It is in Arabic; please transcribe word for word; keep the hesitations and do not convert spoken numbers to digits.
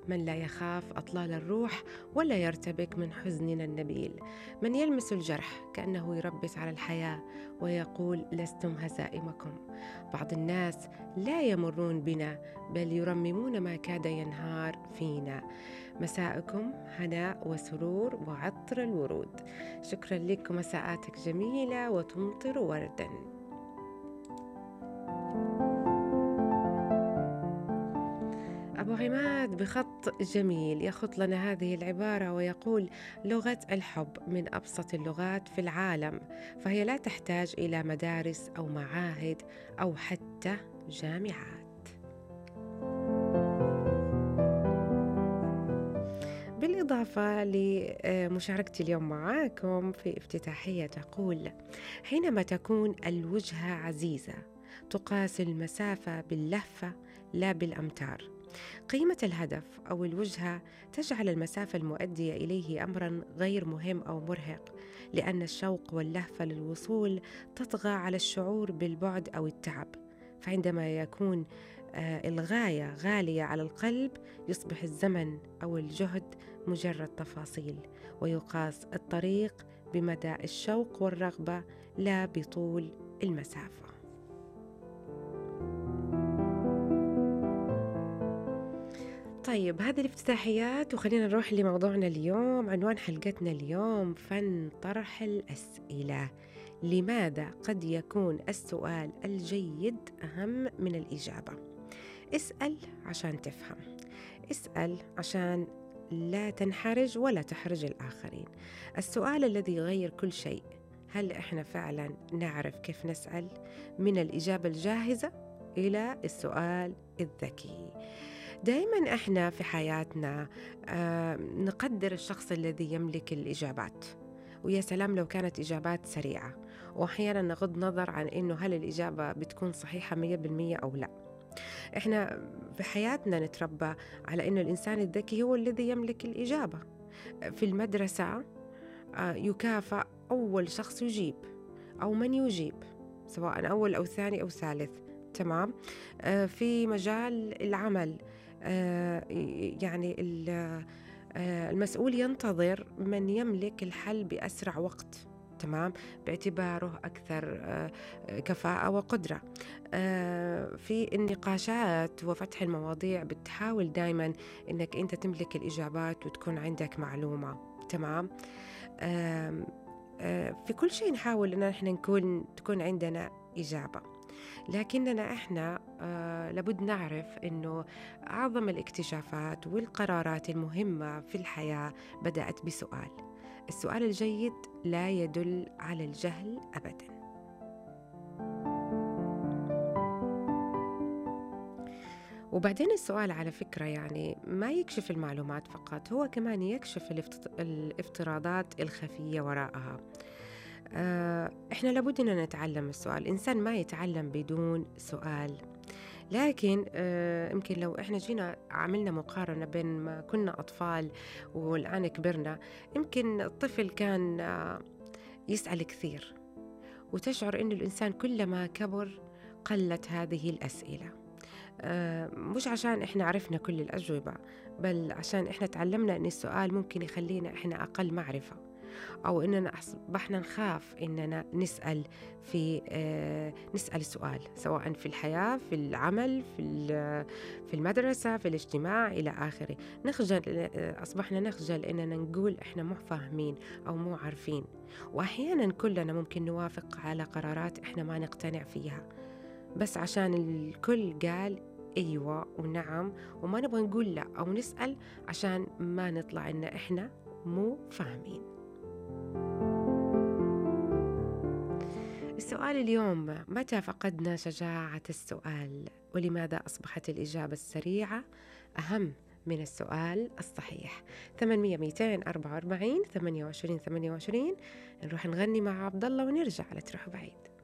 من لا يخاف أطلال الروح ولا يرتبك من حزننا النبيل، من يلمس الجرح كأنه يربت على الحياة ويقول لستم هزائمكم. بعض الناس لا يمرون بنا بل يرممون ما كاد ينهار فينا. مساءكم هناء وسرور وعطر الورود. شكرا لكم، مساءاتك جميلة وتمطر وردا. أبو عماد بخط جميل يخط لنا هذه العبارة ويقول: لغة الحب من أبسط اللغات في العالم، فهي لا تحتاج إلى مدارس أو معاهد أو حتى جامعات. بالإضافة لمشاركتي اليوم معاكم في افتتاحية تقول: حينما تكون الوجهة عزيزة تقاس المسافة باللهفة لا بالأمتار. قيمة الهدف أو الوجهة تجعل المسافة المؤدية إليه أمراً غير مهم أو مرهق، لأن الشوق واللهفة للوصول تطغى على الشعور بالبعد أو التعب. فعندما يكون آه الغاية غالية على القلب، يصبح الزمن أو الجهد مجرد تفاصيل، ويقاس الطريق بمدى الشوق والرغبة لا بطول المسافة. طيب، هذه الافتتاحيات وخلينا نروح لموضوعنا اليوم. عنوان حلقتنا اليوم: فن طرح الأسئلة. لماذا قد يكون السؤال الجيد أهم من الإجابة؟ اسأل عشان تفهم، اسأل عشان لا تنحرج ولا تحرج الآخرين. السؤال الذي يغير كل شيء: هل إحنا فعلا نعرف كيف نسأل؟ من الإجابة الجاهزة إلى السؤال الذكي. دائما إحنا في حياتنا آه نقدر الشخص الذي يملك الإجابات، ويا سلام لو كانت إجابات سريعة، وأحيانا نغض نظر عن إنه هل الإجابة بتكون صحيحة مية بالمية أو لا. إحنا في حياتنا نتربى على إنه الإنسان الذكي هو الذي يملك الإجابة. في المدرسة آه يكافأ أول شخص يجيب أو من يجيب، سواء أول أو ثاني أو ثالث. تمام. آه في مجال العمل آه يعني آه المسؤول ينتظر من يملك الحل بأسرع وقت، تمام، باعتباره أكثر آه كفاءة وقدرة. آه في النقاشات وفتح المواضيع بتحاول دايما إنك أنت تملك الإجابات وتكون عندك معلومة، تمام. آه آه في كل شيء نحاول إن احنا نكون تكون عندنا إجابة، لكننا إحنا آه لابد نعرف إنه أعظم الاكتشافات والقرارات المهمة في الحياة بدأت بسؤال. السؤال الجيد لا يدل على الجهل أبداً. وبعدين السؤال على فكرة يعني ما يكشف المعلومات فقط، هو كمان يكشف الافتراضات الخفية وراءها. إحنا لابد أن نتعلم السؤال. الإنسان ما يتعلم بدون سؤال. لكن يمكن لو إحنا جينا عملنا مقارنة بين ما كنا أطفال والآن كبرنا، يمكن الطفل كان يسأل كثير، وتشعر أن الإنسان كلما كبر قلت هذه الأسئلة. مش عشان إحنا عرفنا كل الأجوبة، بل عشان إحنا تعلمنا أن السؤال ممكن يخلينا إحنا أقل معرفة، أو إننا أصبحنا نخاف إننا نسأل في آه نسأل سؤال، سواء في الحياة، في العمل، في في المدرسة، في الاجتماع إلى آخره. نخجل، أصبحنا نخجل إننا نقول إحنا مو فاهمين أو مو عارفين. وأحيانا كلنا ممكن نوافق على قرارات إحنا ما نقتنع فيها، بس عشان الكل قال أيوة ونعم، وما نبغى نقول لا أو نسأل عشان ما نطلع إن إحنا مو فاهمين. السؤال اليوم: متى فقدنا شجاعة السؤال؟ ولماذا أصبحت الإجابة السريعة أهم من السؤال الصحيح؟ ثمانمية مئتين أربعة وأربعين ثمانية وعشرين ثمانية وعشرين. نروح نغني مع عبد الله ونرجع، لا تروح بعيد.